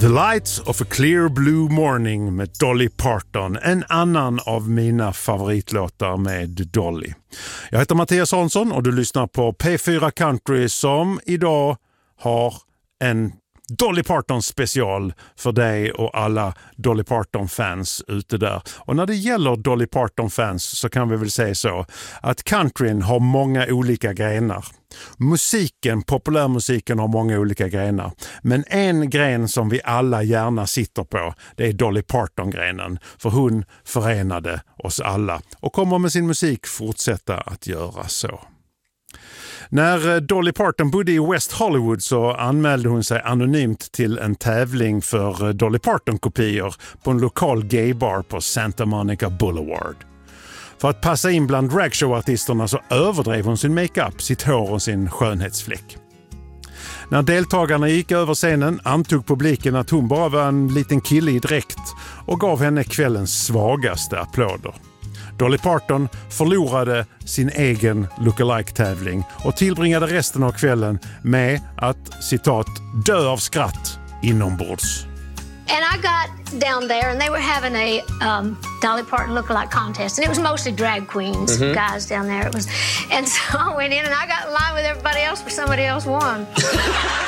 The Lights of a Clear Blue Morning med Dolly Parton, en annan av mina favoritlåtar med Dolly. Jag heter Mattias Hansson och du lyssnar på P4 Country som idag har en Dolly Parton special för dig och alla Dolly Parton-fans ute där. Och när det gäller Dolly Parton-fans så kan vi väl säga så att countryn har många olika grenar. Populärmusiken har många olika grenar. Men en gren som vi alla gärna sitter på, det är Dolly Parton-grenen. För hon förenade oss alla och kommer med sin musik fortsätta att göra så. När Dolly Parton bodde i West Hollywood så anmälde hon sig anonymt till en tävling för Dolly Parton-kopior på en lokal gaybar på Santa Monica Boulevard. För att passa in bland dragshowartisterna så överdrev hon sin makeup, sitt hår och sin skönhetsfläck. När deltagarna gick över scenen antog publiken att hon bara var en liten kille i dräkt och gav henne kvällens svagaste applåder. Dolly Parton förlorade sin egen lookalike-tävling och tillbringade resten av kvällen med att, citat, dö av skratt inombords. And I got down there and they were having a Dolly Parton lookalike contest. And it was mostly drag queens, guys down there. And so I went in and I got in line with everybody else for somebody else won.